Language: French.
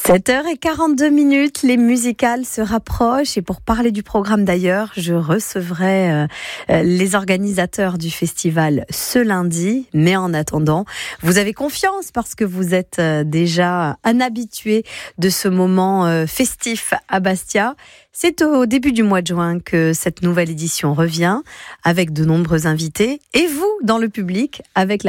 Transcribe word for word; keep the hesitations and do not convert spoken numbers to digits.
sept heures quarante-deux minutes, les musicales se rapprochent et pour parler du programme d'ailleurs, je recevrai euh, les organisateurs du festival ce lundi. Mais en attendant, vous avez confiance parce que vous êtes euh, déjà un habitué de ce moment euh, festif à Bastia. C'est au début du mois de juin que cette nouvelle édition revient avec de nombreux invités et vous dans le public avec la